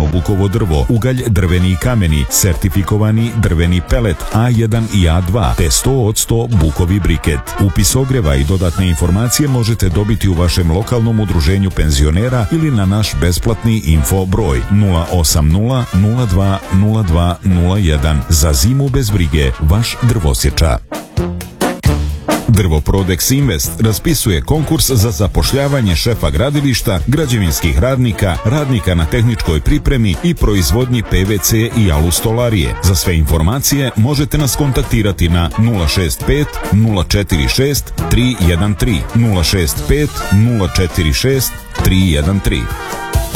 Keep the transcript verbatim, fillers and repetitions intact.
bukovo drvo, ugalj drveni i kameni, sertifikovani drveni pelet A jedan i A dva, te sto posto bukovi briket. Upis ogreva i dodatne informacije možete dobiti u vašem lokalnom udruženju penzionera ili na naš besplatni info broj nula osam nula nula dva nula dva nula jedan. Za zimu bez brige, vaš drvosječa. Drvoprodex Invest raspisuje konkurs za zapošljavanje šefa gradilišta, građevinskih radnika, radnika na tehničkoj pripremi i proizvodnji P V C i alustolarije. Za sve informacije možete nas kontaktirati na nula šest pet nula četiri šest tri jedan tri nula šest pet nula četiri šest tri jedan tri.